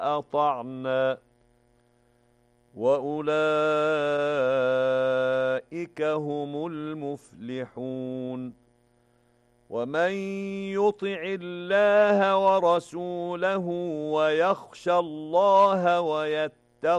أطعنا وأولئك هم المفلحون ومن يطع الله ورسوله ويخشى الله